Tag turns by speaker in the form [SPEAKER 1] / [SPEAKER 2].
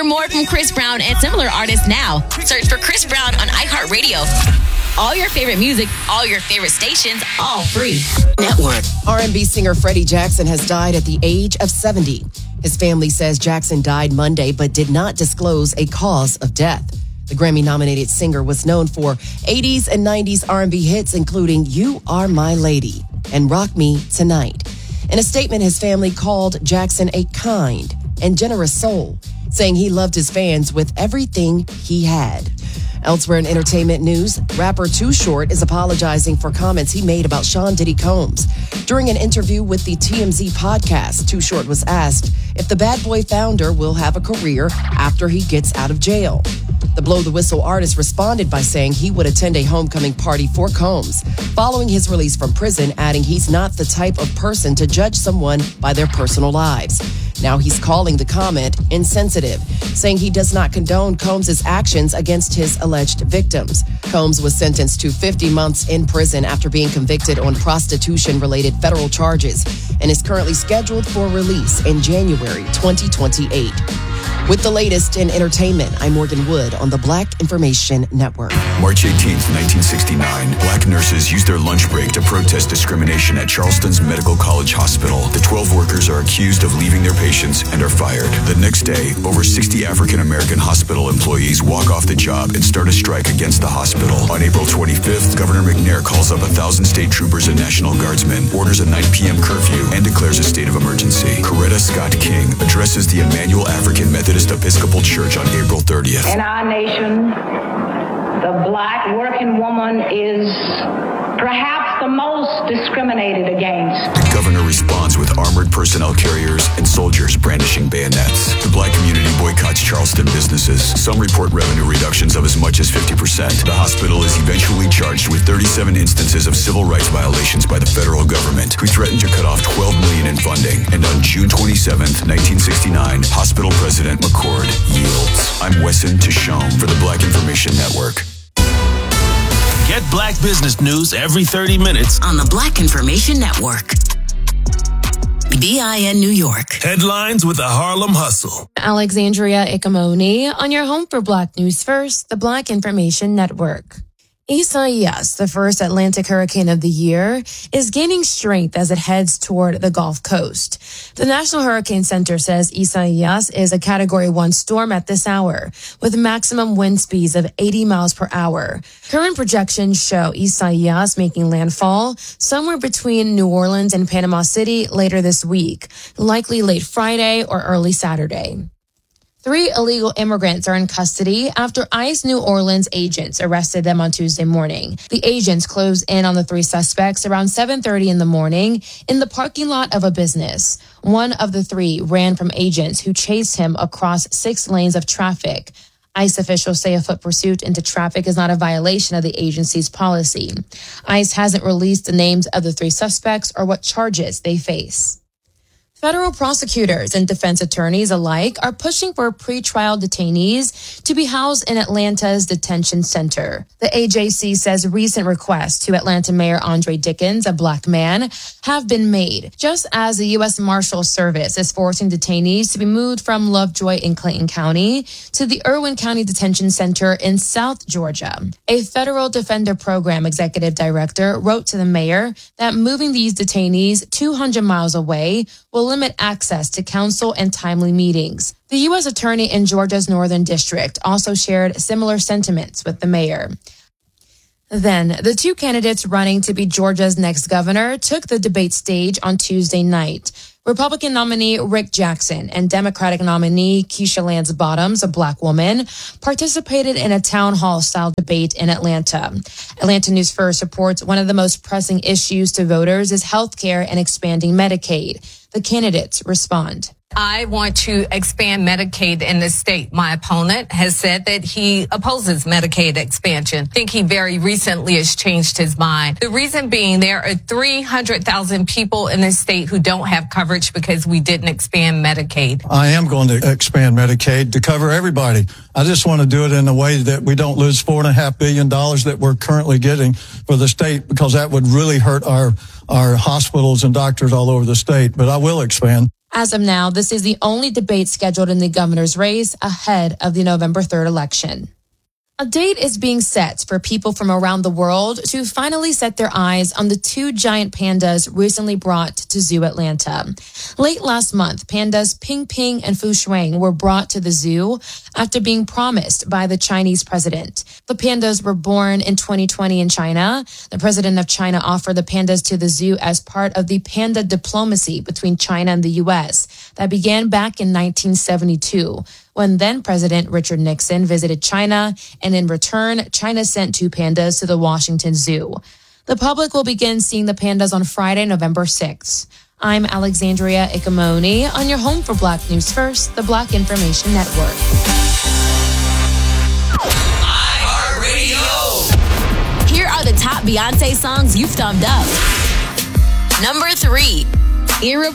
[SPEAKER 1] more from Chris Brown and similar artists now. Search for Chris Brown on iHeartRadio. All your favorite music, all your favorite stations, all free. Network.
[SPEAKER 2] R&B singer Freddie Jackson has died at the age of 70. His family says Jackson died Monday but did not disclose a cause of death. The Grammy-nominated singer was known for 80s and 90s R&B hits, including You Are My Lady and Rock Me Tonight. In a statement, his family called Jackson a kind and generous soul, saying he loved his fans with everything he had. Elsewhere in entertainment news, rapper Too Short is apologizing for comments he made about Sean Diddy Combs. During an interview with the TMZ podcast, Too Short was asked if the Bad Boy founder will have a career after he gets out of jail. The Blow the Whistle artist responded by saying he would attend a homecoming party for Combs following his release from prison, adding he's not the type of person to judge someone by their personal lives. Now he's calling the comment insensitive, saying he does not condone Combs' actions against his alleged victims. Combs was sentenced to 50 months in prison after being convicted on prostitution-related federal charges and is currently scheduled for release in January 2028. With the latest in entertainment, I'm Morgan Wood on the Black Information Network.
[SPEAKER 3] March 18th, 1969, Black nurses used their lunch break to protest discrimination at Charleston's Medical College Hospital. The 12 workers are accused of leaving their patients and are fired. The next day, over 60 African-American hospital employees walk off the job and start a strike against the hospital. On April 25th, Governor McNair calls up 1,000 state troopers and National Guardsmen, orders a 9 p.m. curfew, and declares a state of emergency. Coretta Scott King addresses the Emmanuel African Methodist Episcopal Church on April 30th.
[SPEAKER 4] In our nation, the Black working woman is perhaps the most discriminated against.
[SPEAKER 3] The governor responds with armored personnel carriers and soldiers brandishing bayonets. The Black community boycotts Charleston businesses. Some report revenue reductions of as much as 50%. The hospital is eventually charged with 37 instances of civil rights violations by the federal government, who threatened to cut off $12 million in funding. And on June 27th, 1969, hospital president McCord yields. I'm Wesson Tishome for the Black Information Network.
[SPEAKER 5] Get Black business news every 30 minutes
[SPEAKER 1] on the Black Information Network. BIN New York.
[SPEAKER 5] Headlines with the Harlem Hustle.
[SPEAKER 6] Alexandria Ikamoni on your home for Black News First, the Black Information Network. Isaias, the first Atlantic hurricane of the year, is gaining strength as it heads toward the Gulf Coast. The National Hurricane Center says Isaias is a Category 1 storm at this hour, with maximum wind speeds of 80 miles per hour. Current projections show Isaias making landfall somewhere between New Orleans and Panama City later this week, likely late Friday or early Saturday. 3 illegal immigrants are in custody after ICE New Orleans agents arrested them on Tuesday morning. The agents closed in on the 3 suspects around 7:30 in the morning in the parking lot of a business. One of the 3 ran from agents who chased him across 6 lanes of traffic. ICE officials say a foot pursuit into traffic is not a violation of the agency's policy. ICE hasn't released the names of the 3 suspects or what charges they face. Federal prosecutors and defense attorneys alike are pushing for pretrial detainees to be housed in Atlanta's detention center. The AJC says recent requests to Atlanta Mayor Andre Dickens, a Black man, have been made, just as the U.S. Marshals Service is forcing detainees to be moved from Lovejoy in Clayton County to the Irwin County Detention Center in South Georgia. A federal defender program executive director wrote to the mayor that moving these detainees 200 miles away will limit access to counsel and timely meetings. The U.S. Attorney in Georgia's Northern District also shared similar sentiments with the mayor. Then, the 2 candidates running to be Georgia's next governor took the debate stage on Tuesday night. Republican nominee Rick Jackson and Democratic nominee Keisha Lance Bottoms, a Black woman, participated in a town hall-style debate in Atlanta. Atlanta News First reports one of the most pressing issues to voters is health care and expanding Medicaid. The candidates respond.
[SPEAKER 7] I want to expand Medicaid in the state. My opponent has said that he opposes Medicaid expansion. I think he very recently has changed his mind. The reason being there are 300,000 people in the state who don't have coverage because we didn't expand Medicaid.
[SPEAKER 8] I am going to expand Medicaid to cover everybody. I just want to do it in a way that we don't lose $4.5 billion that we're currently getting for the state, because that would really hurt our hospitals and doctors all over the state. But I will expand.
[SPEAKER 6] As of now, this is the only debate scheduled in the governor's race ahead of the November 3rd election. A date is being set for people from around the world to finally set their eyes on the 2 giant pandas recently brought to Zoo Atlanta. Late last month, pandas Ping Ping and Fu Shuang were brought to the zoo after being promised by the Chinese president. The pandas were born in 2020 in China. The president of China offered the pandas to the zoo as part of the panda diplomacy between China and the U.S. that began back in 1972. When then-President Richard Nixon visited China, and in return, China sent 2 pandas to the Washington Zoo. The public will begin seeing the pandas on Friday, November 6th. I'm Alexandria Ikamoni on your home for Black News First, the Black Information Network.
[SPEAKER 5] iHeartRadio.
[SPEAKER 1] Here are the top Beyonce songs you've thumbed up. Number 3, Irreplaceable.